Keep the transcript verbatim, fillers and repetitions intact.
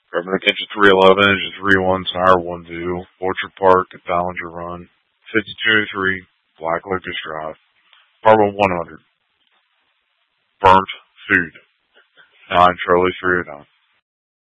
Reverend Kitchen three eleven, Engine three one, Sire one two, Orchard Park at Ballinger Run, fifty-two oh three, Black Lucas Drive, Apartment one hundred. Burnt food. nine Charlie three oh nine.